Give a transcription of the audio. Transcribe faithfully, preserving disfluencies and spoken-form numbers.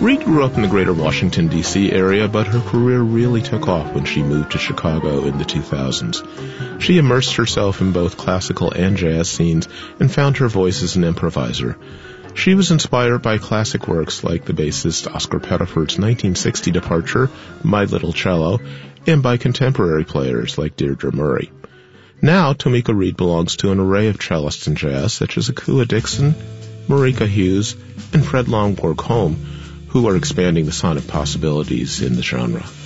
Reed grew up in the greater Washington, D C area, but her career really took off when she moved to Chicago in the two thousands. She immersed herself in both classical and jazz scenes and found her voice as an improviser. She was inspired by classic works like the bassist Oscar Pettiford's nineteen sixty departure, My Little Cello, and by contemporary players like Deirdre Murray. Now, Tomika Reed belongs to an array of cellists in jazz such as Akua Dixon, Marika Hughes, and Fred Longborg Holm, who are expanding the sonic possibilities in the genre.